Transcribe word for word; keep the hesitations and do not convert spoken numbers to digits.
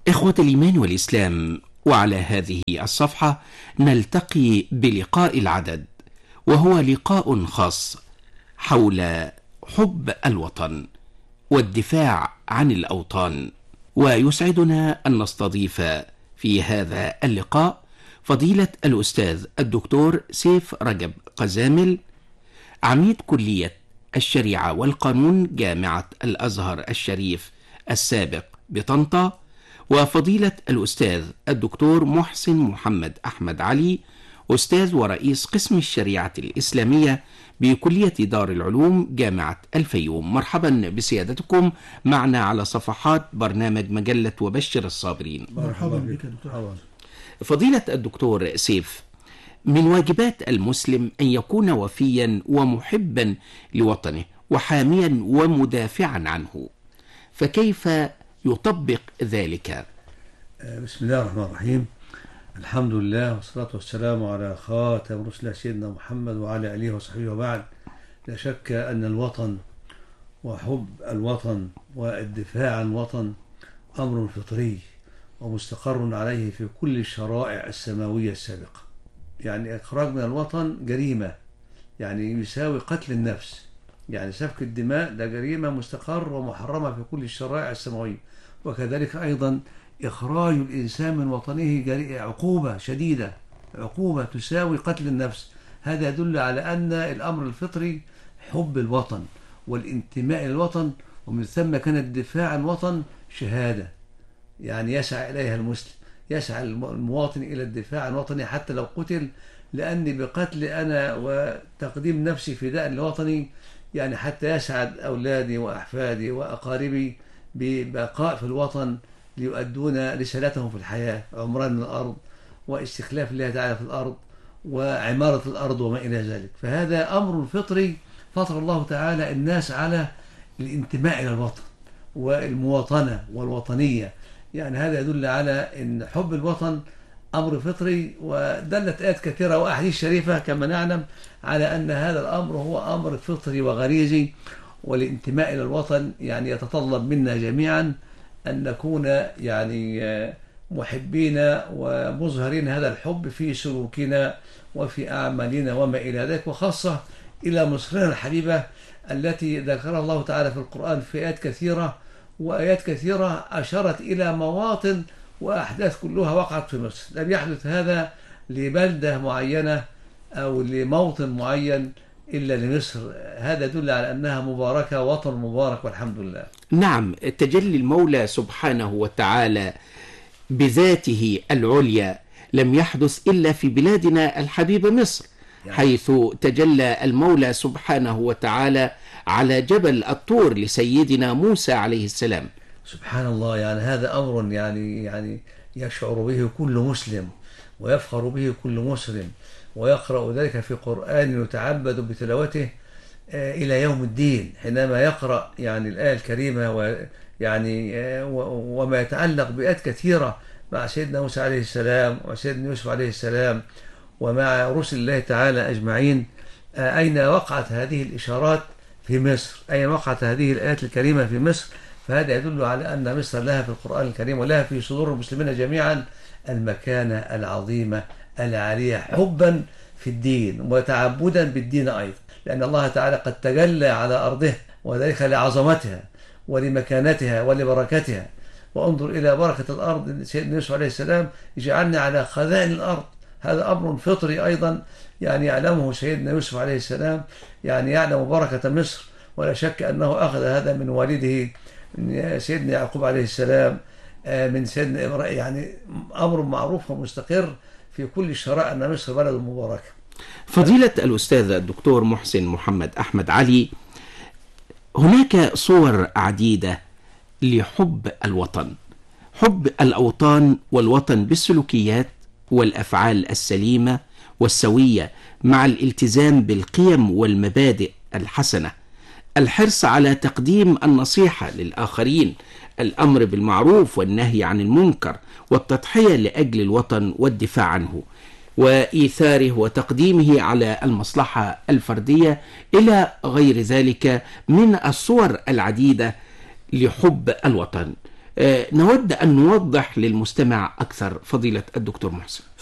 إخوة الإيمان والإسلام، وعلى هذه الصفحة نلتقي بلقاء العدد، وهو لقاء خاص حول حب الوطن والدفاع عن الأوطان. ويسعدنا أن نستضيف في هذا اللقاء فضيلة الأستاذ الدكتور سيف رجب قزامل، عميد كلية الشريعة والقانون جامعة الأزهر الشريف السابق بطنطا، وفضيلة الأستاذ الدكتور محسن محمد أحمد علي، أستاذ ورئيس قسم الشريعة الإسلامية بكلية دار العلوم جامعة الفيوم. مرحبا بسيادتكم معنا على صفحات برنامج مجلة وبشر الصابرين. مرحبا بك دكتور. فضيلة الدكتور سيف، من واجبات المسلم أن يكون وفيا ومحبا لوطنه وحاميا ومدافعا عنه، فكيف يطبق ذلك؟ بسم الله الرحمن الرحيم. الحمد لله والصلاة والسلام على خاتم رسل الله سيدنا محمد وعلى آله وصحبه وبعد. لا شك أن الوطن وحب الوطن والدفاع عن الوطن أمر فطري ومستقر عليه في كل الشرائع السماوية السابقة. يعني إخراج من الوطن جريمة، يعني يساوي قتل النفس، يعني سفك الدماء ده جريمة مستقر ومحرمة في كل الشرائع السماوية. وكذلك أيضا إخراج الإنسان من وطنه عقوبة شديدة، عقوبة تساوي قتل النفس. هذا يدل على أن الأمر الفطري حب الوطن والانتماء إلى الوطن، ومن ثم كان الدفاع عن الوطن شهادة يعني يسعى إليها المسلم، يسعى المواطن إلى الدفاع عن وطنه حتى لو قتل، لأني بقتل أنا وتقديم نفسي فداء لوطني يعني حتى يسعد أولادي وأحفادي وأقاربي ببقاء في الوطن ليؤدون رسالتهم في الحياة، عمران من الأرض واستخلاف الله تعالى في الأرض وعمارة الأرض وما إلى ذلك. فهذا أمر فطري فطر الله تعالى الناس على الانتماء إلى الوطن والمواطنة والوطنية. يعني هذا يدل على أن حب الوطن أمر فطري، ودلت آيات كثيرة وأحاديث شريفة كما نعلم على أن هذا الأمر هو أمر فطري وغريزي. والانتماء إلى الوطن يعني يتطلب منا جميعا أن نكون يعني محبين ومظهرين هذا الحب في سلوكنا وفي أعمالنا وما إلى ذلك، وخاصة إلى مصرنا الحبيبة التي ذكرها الله تعالى في القرآن في آيات كثيرة، وآيات كثيرة أشارت إلى مواطن وأحداث كلها وقعت في مصر. لم يحدث هذا لبلدة معينة أو لموطن معين إلا لمصر. هذا يدل على أنها مباركة، وطن مبارك والحمد لله. نعم، تجلي المولى سبحانه وتعالى بذاته العليا لم يحدث إلا في بلادنا الحبيبة مصر، حيث تجلى المولى سبحانه وتعالى على جبل الطور لسيدنا موسى عليه السلام. سبحان الله، يعني هذا أمر يعني يعني يشعر به كل مسلم ويفخر به كل مسلم، ويقرأ ذلك في قرآن يتعبد بتلاوته إلى يوم الدين حينما يقرأ يعني الآية الكريمة، ويعني وما يتعلق بآيات كثيرة مع سيدنا موسى عليه السلام وسيدنا يوسف عليه السلام ومع رسل الله تعالى أجمعين. أين وقعت هذه الإشارات؟ في مصر. أين وقعت هذه الآيات الكريمة؟ في مصر. فهذا يدل على أن مصر لها في القرآن الكريم ولها في صدور المسلمين جميعا المكانة العظيمة العالية حبا في الدين وتعبدا بالدين أيضا، لأن الله تعالى قد تجلى على أرضها، وذلك لعظمتها ولمكانتها ولبركتها. وانظر إلى بركة الأرض، سيدنا يوسف عليه السلام اجعلنا على خزائن الأرض. هذا أمر فطري أيضا يعني يعلمه سيدنا يوسف عليه السلام، يعني يعلم بركة مصر، ولا شك أنه أخذ هذا من والده سيدنا يعقوب عليه السلام، من سيدنا إبراهيم. يعني أمر معروف ومستقر في كل الشرائع أن مصر بلد مباركة. فضيلة الأستاذ الدكتور محسن محمد أحمد علي، هناك صور عديدة لحب الوطن، حب الأوطان والوطن بالسلوكيات والأفعال السليمة والسوية مع الالتزام بالقيم والمبادئ الحسنة، الحرص على تقديم النصيحة للآخرين، الأمر بالمعروف والنهي عن المنكر، والتضحية لأجل الوطن والدفاع عنه، وإيثاره وتقديمه على المصلحة الفردية إلى غير ذلك من الصور العديدة لحب الوطن. آه، نود أن نوضح للمستمع أكثر فضيلة الدكتور محسن.